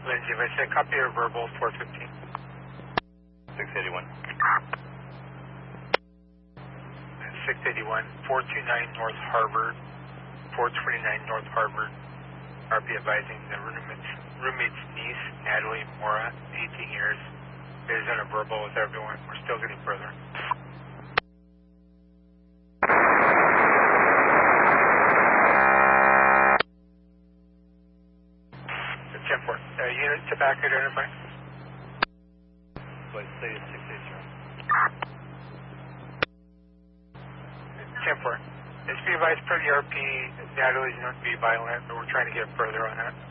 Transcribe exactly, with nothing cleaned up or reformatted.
Lindsay, if I say copy your verbal four fifteen. six eighty-one. six eighty-one, four twenty-nine North Harvard, four twenty-nine North Harvard. R P advising the roommate's, roommate's niece, Natalie Mora, eighteen years, is in a verbal with everyone. We're still getting further. ten four. Uh, unit to back identify. Flight status six eight zero. ten four. It's be advised per the R P, Natalie's known to be violent, but we're trying to get further on that.